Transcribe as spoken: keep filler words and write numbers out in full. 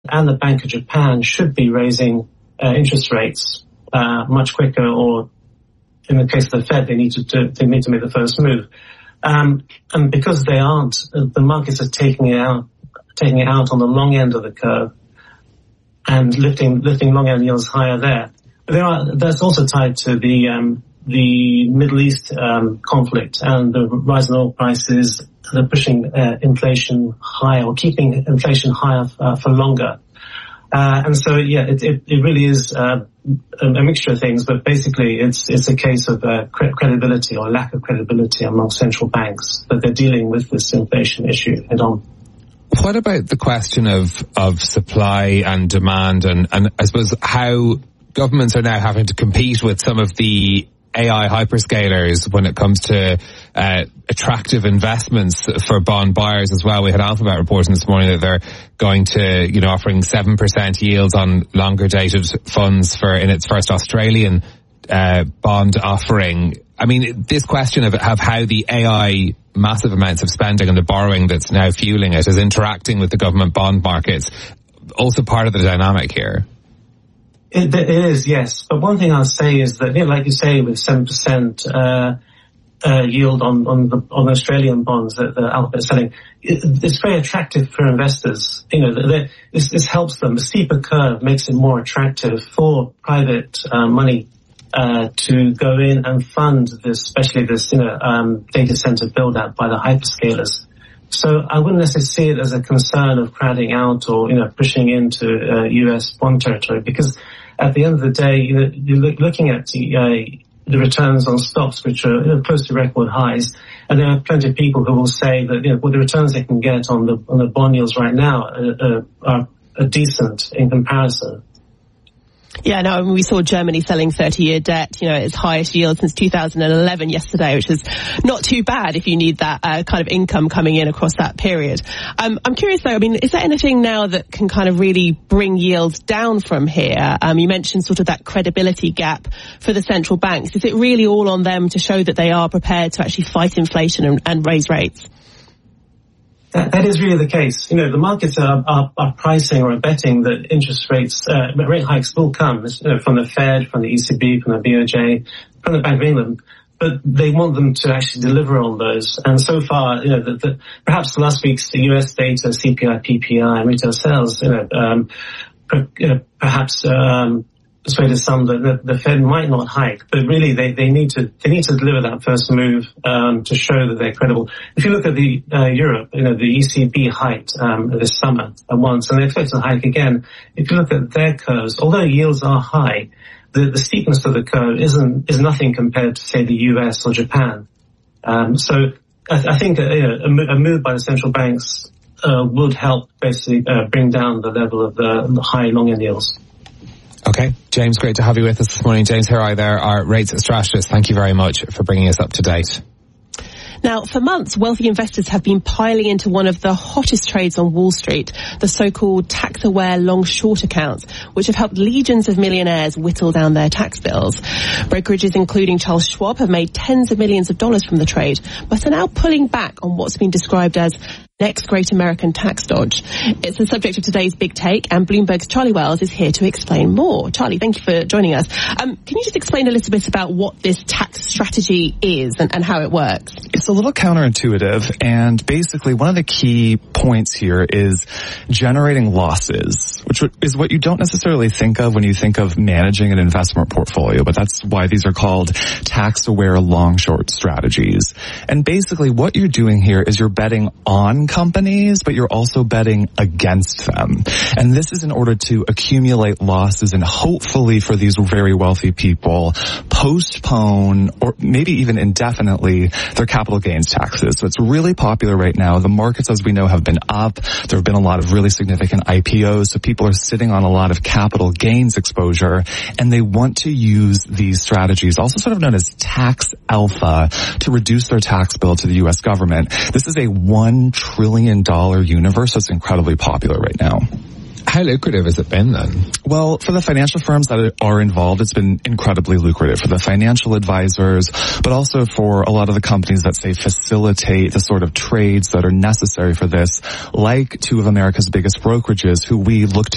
and the Bank of Japan should be raising uh, interest rates uh, much quicker, or in the case of the Fed, they need to do, they need to make the first move. Um, and because they aren't, the markets are taking it out, taking it out on the long end of the curve and lifting lifting long end yields higher there. But there are, that's also tied to the um, the Middle East um, conflict and the rise in oil prices. They're pushing uh, inflation higher, or keeping inflation higher uh, for longer. Uh, and so, yeah, it, it, it really is uh, a, a mixture of things, but basically it's it's a case of uh, cre- credibility or lack of credibility among central banks that they're dealing with this inflation issue head on. What about the question of, of supply and demand, and, and I suppose how governments are now having to compete with some of the A I hyperscalers when it comes to uh, attractive investments for bond buyers as well? We had Alphabet reporting this morning that they're going to, you know, offering seven percent yields on longer dated funds for in its first Australian uh, bond offering. I mean, this question of, of how the A I massive amounts of spending and the borrowing that's now fueling it is interacting with the government bond markets, also part of the dynamic here. It, it is, yes. But one thing I'll say is that, you know, like you say, with seven percent uh, uh, yield on on the on Australian bonds that the Alphabet is selling, it, it's very attractive for investors. You know, this, this helps them. The steeper curve makes it more attractive for private uh, money uh, to go in and fund this, especially this, you know, um, data center build out by the hyperscalers. So I wouldn't necessarily see it as a concern of crowding out or, you know, pushing into uh, U S bond territory, because at the end of the day, you know, you're looking at the, uh, the returns on stocks, which are, you know, close to record highs, and there are plenty of people who will say that, you know, well, the returns they can get on the on the bond yields right now uh, uh, are, are decent in comparison. Yeah, no, I mean, we saw Germany selling thirty-year debt, you know, its highest yield since two thousand eleven yesterday, which is not too bad if you need that uh, kind of income coming in across that period. Um, I'm curious, though, I mean, is there anything now that can kind of really bring yields down from here? Um, you mentioned sort of that credibility gap for the central banks. Is it really all on them to show that they are prepared to actually fight inflation and, and raise rates? That, that is really the case. You know, the markets are, are, are pricing or are betting that interest rates, uh, rate hikes will come, you know, from the Fed, from the E C B, from the B O J, from the Bank of England, but they want them to actually deliver on those. And so far, you know, the, the, perhaps last week's the U S data, C P I, P P I, and retail sales, you know, um, per, you know perhaps um, persuaded some that the, the Fed might not hike, but really they, they need to they need to deliver that first move um, to show that they're credible. If you look at the uh, Europe, you know, the E C B hiked um, this summer at once, and they expect to hike again. If you look at their curves, although yields are high, the, the steepness of the curve isn't is nothing compared to, say, the U S or Japan. Um, so I, I think a, a, a move by the central banks uh, would help basically uh, bring down the level of the, the high long end yields. Okay, James, great to have you with us this morning. James Hirai there, our rates strategist. Thank you very much for bringing us up to date. Now, for months, wealthy investors have been piling into one of the hottest trades on Wall Street, the so-called tax-aware long-short accounts, which have helped legions of millionaires whittle down their tax bills. Brokerages including Charles Schwab have made tens of millions of dollars from the trade, but are now pulling back on what's been described as next great American tax dodge. It's the subject of today's Big Take, and Bloomberg's Charlie Wells is here to explain more. Charlie, thank you for joining us. Um, can you just explain a little bit about what this tax strategy is and, and how it works? It's a little counterintuitive, and basically one of the key points here is generating losses, which is what you don't necessarily think of when you think of managing an investment portfolio, but that's why these are called tax-aware long-short strategies. And basically what you're doing here is you're betting on companies, but you're also betting against them. And this is in order to accumulate losses and hopefully for these very wealthy people postpone or maybe even indefinitely their capital gains taxes. So it's really popular right now. The markets, as we know, have been up. There have been a lot of really significant I P Os. So people are sitting on a lot of capital gains exposure, and they want to use these strategies, also sort of known as tax alpha, to reduce their tax bill to the U S government. This is a one trillion dollars universe that's incredibly popular right now. How lucrative has it been then? Well, for the financial firms that are involved, it's been incredibly lucrative for the financial advisors, but also for a lot of the companies that, say, facilitate the sort of trades that are necessary for this, like two of America's biggest brokerages who we look to